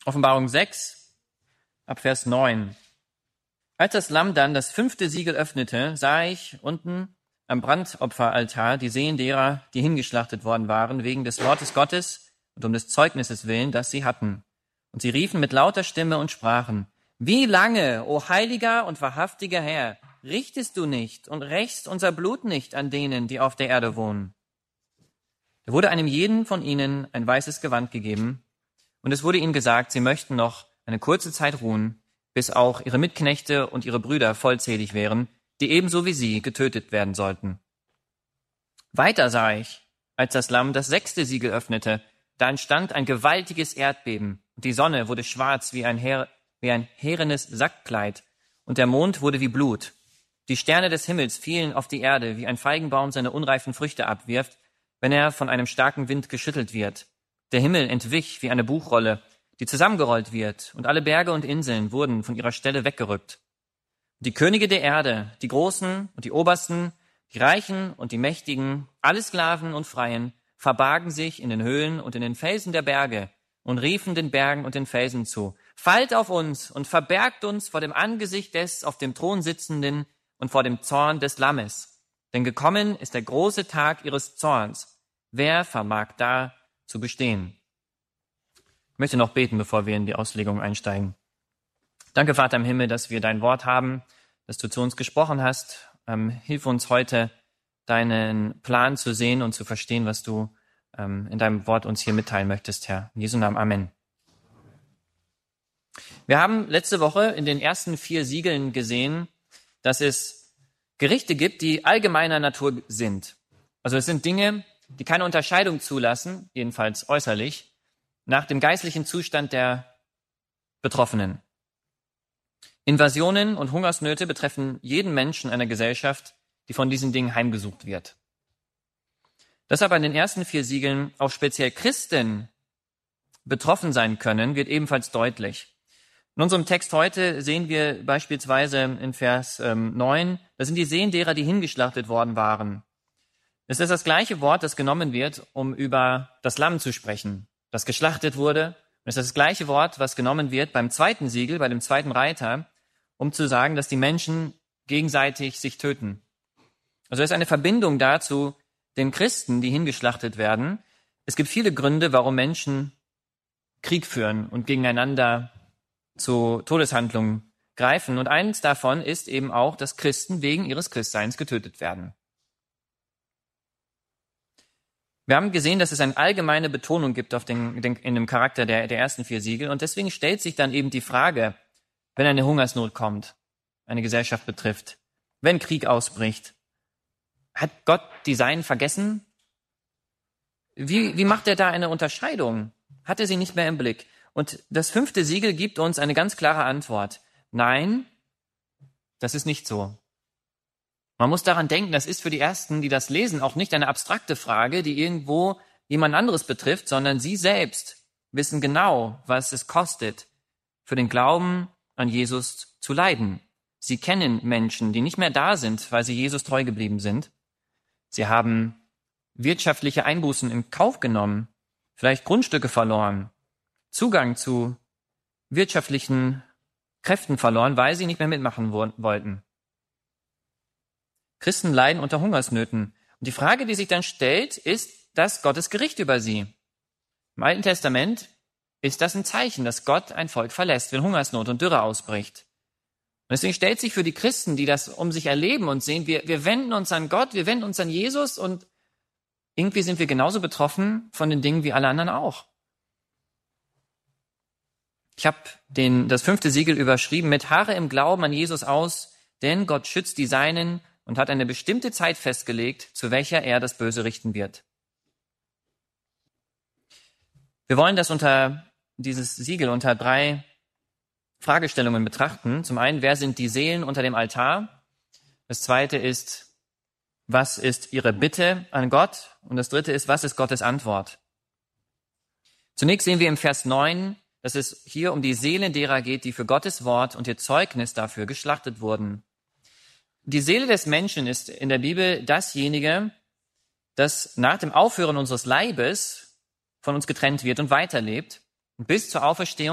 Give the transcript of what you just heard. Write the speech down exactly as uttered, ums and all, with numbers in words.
Offenbarung sechs, ab Vers neun. Als das Lamm dann das fünfte Siegel öffnete, sah ich unten am Brandopferaltar die Seelen derer, die hingeschlachtet worden waren, wegen des Wortes Gottes und um des Zeugnisses willen, das sie hatten. Und sie riefen mit lauter Stimme und sprachen: Wie lange, o heiliger und wahrhaftiger Herr, richtest du nicht und rächst unser Blut nicht an denen, die auf der Erde wohnen? Da wurde einem jeden von ihnen ein weißes Gewand gegeben, und es wurde ihnen gesagt, sie möchten noch eine kurze Zeit ruhen, bis auch ihre Mitknechte und ihre Brüder vollzählig wären, die ebenso wie sie getötet werden sollten. Weiter sah ich, als das Lamm das sechste Siegel öffnete, da entstand ein gewaltiges Erdbeben, und die Sonne wurde schwarz wie ein, Her- wie ein härenes Sackkleid, und der Mond wurde wie Blut. Die Sterne des Himmels fielen auf die Erde, wie ein Feigenbaum seine unreifen Früchte abwirft, wenn er von einem starken Wind geschüttelt wird. Der Himmel entwich wie eine Buchrolle, die zusammengerollt wird, und alle Berge und Inseln wurden von ihrer Stelle weggerückt. Die Könige der Erde, die Großen und die Obersten, die Reichen und die Mächtigen, alle Sklaven und Freien, verbargen sich in den Höhlen und in den Felsen der Berge und riefen den Bergen und den Felsen zu: Fallt auf uns und verbergt uns vor dem Angesicht des auf dem Thron sitzenden und vor dem Zorn des Lammes. Denn gekommen ist der große Tag ihres Zorns. Wer vermag da zu bestehen? Ich möchte noch beten, bevor wir in die Auslegung einsteigen. Danke, Vater im Himmel, dass wir dein Wort haben, dass du zu uns gesprochen hast. Ähm, hilf uns heute, deinen Plan zu sehen und zu verstehen, was du ähm, in deinem Wort uns hier mitteilen möchtest, Herr. In Jesu Namen, Amen. Wir haben letzte Woche in den ersten vier Siegeln gesehen, dass es Gerichte gibt, die allgemeiner Natur sind. Also es sind Dinge, die keine Unterscheidung zulassen, jedenfalls äußerlich, nach dem geistlichen Zustand der Betroffenen. Invasionen und Hungersnöte betreffen jeden Menschen einer Gesellschaft, die von diesen Dingen heimgesucht wird. Dass aber in den ersten vier Siegeln auch speziell Christen betroffen sein können, wird ebenfalls deutlich. In unserem Text heute sehen wir beispielsweise in Vers ähm, neun, das sind die Seelen derer, die hingeschlachtet worden waren. Es ist das gleiche Wort, das genommen wird, um über das Lamm zu sprechen, das geschlachtet wurde. Und es ist das gleiche Wort, was genommen wird beim zweiten Siegel, bei dem zweiten Reiter, um zu sagen, dass die Menschen gegenseitig sich töten. Also es ist eine Verbindung da zu den Christen, die hingeschlachtet werden. Es gibt viele Gründe, warum Menschen Krieg führen und gegeneinander zu Todeshandlungen greifen. Und eins davon ist eben auch, dass Christen wegen ihres Christseins getötet werden. Wir haben gesehen, dass es eine allgemeine Betonung gibt auf den, den, in dem Charakter der, der ersten vier Siegel. Und deswegen stellt sich dann eben die Frage, wenn eine Hungersnot kommt, eine Gesellschaft betrifft, wenn Krieg ausbricht, hat Gott die Seinen vergessen? Wie, wie macht er da eine Unterscheidung? Hat er sie nicht mehr im Blick? Und das fünfte Siegel gibt uns eine ganz klare Antwort. Nein, das ist nicht so. Man muss daran denken, das ist für die Ersten, die das lesen, auch nicht eine abstrakte Frage, die irgendwo jemand anderes betrifft, sondern sie selbst wissen genau, was es kostet, für den Glauben an Jesus zu leiden. Sie kennen Menschen, die nicht mehr da sind, weil sie Jesus treu geblieben sind. Sie haben wirtschaftliche Einbußen in Kauf genommen, vielleicht Grundstücke verloren, Zugang zu wirtschaftlichen Kräften verloren, weil sie nicht mehr mitmachen wo- wollten. Christen leiden unter Hungersnöten. Und die Frage, die sich dann stellt, ist das Gottes Gericht über sie. Im Alten Testament ist das ein Zeichen, dass Gott ein Volk verlässt, wenn Hungersnot und Dürre ausbricht. Und deswegen stellt sich für die Christen, die das um sich erleben und sehen, wir, wir wenden uns an Gott, wir wenden uns an Jesus und irgendwie sind wir genauso betroffen von den Dingen wie alle anderen auch. Ich habe den das fünfte Siegel überschrieben mit Harre im Glauben an Jesus aus, denn Gott schützt die Seinen und hat eine bestimmte Zeit festgelegt, zu welcher er das Böse richten wird. Wir wollen das unter dieses Siegel unter drei Fragestellungen betrachten. Zum einen, wer sind die Seelen unter dem Altar? Das zweite ist, was ist ihre Bitte an Gott? Und das dritte ist, was ist Gottes Antwort? Zunächst sehen wir im Vers neun, dass es hier um die Seelen derer geht, die für Gottes Wort und ihr Zeugnis dafür geschlachtet wurden. Die Seele des Menschen ist in der Bibel dasjenige, das nach dem Aufhören unseres Leibes von uns getrennt wird und weiterlebt. Und bis zur Auferstehung